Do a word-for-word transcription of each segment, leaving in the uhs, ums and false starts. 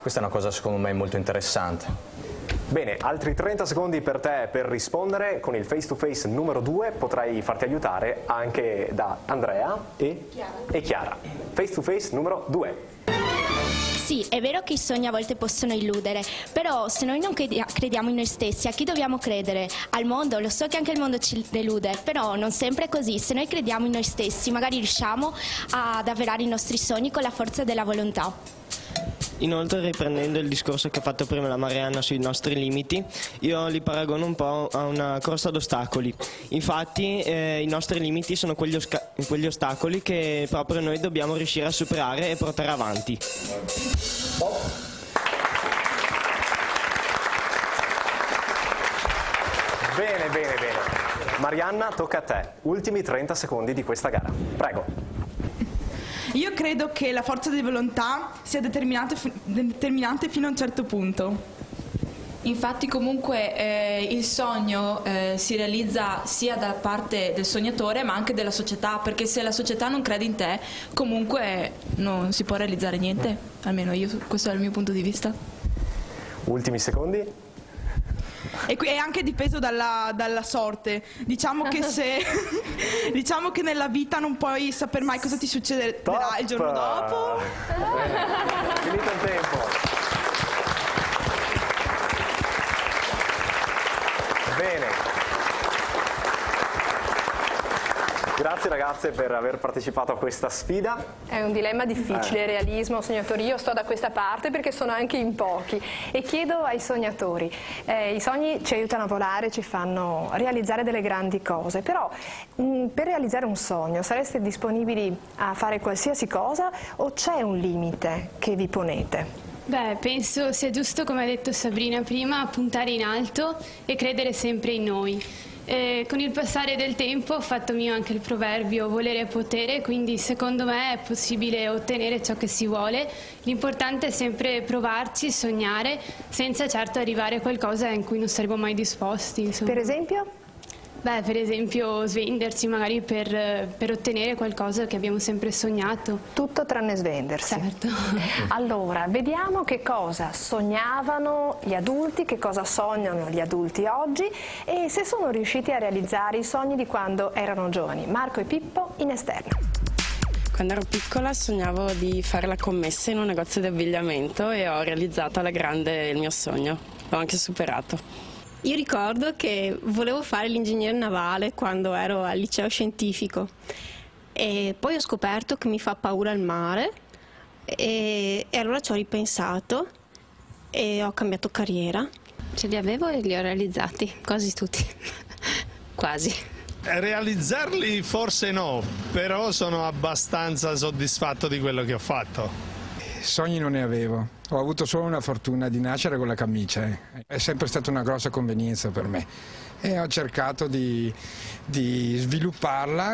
Questa è una cosa secondo me molto interessante. Bene, altri trenta secondi per te per rispondere. Con il face to face numero due potrai farti aiutare anche da Andrea e Chiara. E Chiara. Face to face numero due. Sì, è vero che i sogni a volte possono illudere, però se noi non crediamo in noi stessi, a chi dobbiamo credere? Al mondo? Lo so che anche il mondo ci delude, però non sempre è così. Se noi crediamo in noi stessi, magari riusciamo ad avverare i nostri sogni con la forza della volontà. Inoltre, riprendendo il discorso che ha fatto prima la Marianna sui nostri limiti, io li paragono un po' a una corsa d'ostacoli. Infatti eh, i nostri limiti sono quegli, quegli ostacoli che proprio noi dobbiamo riuscire a superare e portare avanti. Bene, bene, bene. Marianna, tocca a te. Ultimi trenta secondi di questa gara. Prego. Io credo che la forza di volontà sia determinante, determinante fino a un certo punto. Infatti comunque eh, il sogno eh, si realizza sia da parte del sognatore ma anche della società, perché se la società non crede in te comunque non si può realizzare niente, almeno io, questo è il mio punto di vista. Ultimi secondi. E è anche dipeso dalla, dalla sorte. Diciamo che se diciamo che nella vita non puoi saper mai cosa ti succederà Top. il giorno dopo. Bene. Finito il tempo. Bene. Grazie ragazze per aver partecipato a questa sfida. È un dilemma difficile, eh. realismo, sognatori. Io sto da questa parte perché sono anche in pochi e chiedo ai sognatori. Eh, I sogni ci aiutano a volare, ci fanno realizzare delle grandi cose, però mh, per realizzare un sogno sareste disponibili a fare qualsiasi cosa o c'è un limite che vi ponete? Beh, penso sia giusto, come ha detto Sabrina prima, puntare in alto e credere sempre in noi. Eh, con il passare del tempo ho fatto mio anche il proverbio volere e potere, quindi secondo me è possibile ottenere ciò che si vuole. L'importante è sempre provarci, sognare, senza certo arrivare a qualcosa in cui non saremo mai disposti. Insomma. Per esempio? Beh, per esempio svendersi magari per, per ottenere qualcosa che abbiamo sempre sognato. Tutto tranne svendersi. Certo. Allora, vediamo che cosa sognavano gli adulti, che cosa sognano gli adulti oggi e se sono riusciti a realizzare i sogni di quando erano giovani. Marco e Pippo in esterno. Quando ero piccola sognavo di fare la commessa in un negozio di abbigliamento e ho realizzato alla grande il mio sogno. L'ho anche superato. Io ricordo che volevo fare l'ingegnere navale quando ero al liceo scientifico e poi ho scoperto che mi fa paura il mare e, e allora ci ho ripensato e ho cambiato carriera. Ce li avevo e li ho realizzati, quasi tutti, quasi. Realizzarli forse no, però sono abbastanza soddisfatto di quello che ho fatto. Sogni non ne avevo, ho avuto solo una fortuna di nascere con la camicia, eh. È sempre stata una grossa convenienza per me e ho cercato di, di svilupparla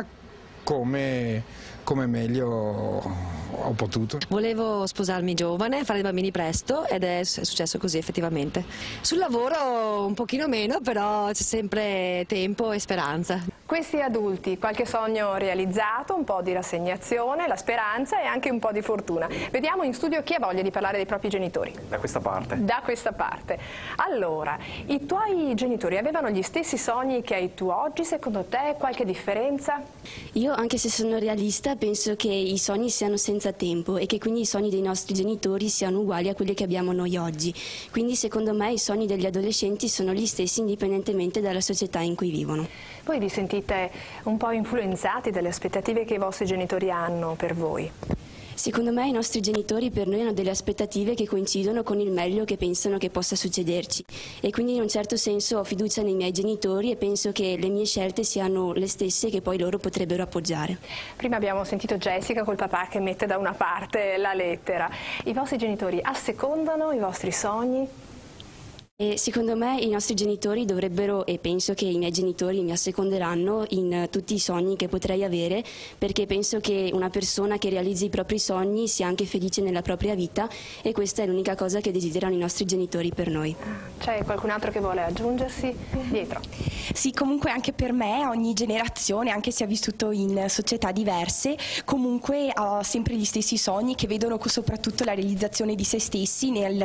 come, come meglio ho potuto. Volevo sposarmi giovane, fare dei bambini presto ed è successo così effettivamente. Sul lavoro un pochino meno, però c'è sempre tempo e speranza. Questi adulti, qualche sogno realizzato, un po' di rassegnazione, la speranza e anche un po' di fortuna. Vediamo in studio chi ha voglia di parlare dei propri genitori. Da questa parte. Da questa parte. Allora, i tuoi genitori avevano gli stessi sogni che hai tu oggi? Secondo te qualche differenza? Io, anche se sono realista, penso che i sogni siano senza tempo e che quindi i sogni dei nostri genitori siano uguali a quelli che abbiamo noi oggi. Quindi secondo me i sogni degli adolescenti sono gli stessi indipendentemente dalla società in cui vivono. Voi vi sentite un po' influenzati dalle aspettative che i vostri genitori hanno per voi? Secondo me i nostri genitori per noi hanno delle aspettative che coincidono con il meglio che pensano che possa succederci e quindi in un certo senso ho fiducia nei miei genitori e penso che le mie scelte siano le stesse che poi loro potrebbero appoggiare. Prima abbiamo sentito Jessica col papà che mette da una parte la lettera. I vostri genitori assecondano i vostri sogni? E secondo me i nostri genitori dovrebbero, e penso che i miei genitori mi asseconderanno in tutti i sogni che potrei avere, perché penso che una persona che realizzi i propri sogni sia anche felice nella propria vita e questa è l'unica cosa che desiderano i nostri genitori per noi. C'è qualcun altro che vuole aggiungersi? Dietro. Sì, comunque anche per me ogni generazione, anche se ha vissuto in società diverse, comunque ha sempre gli stessi sogni che vedono soprattutto la realizzazione di se stessi nel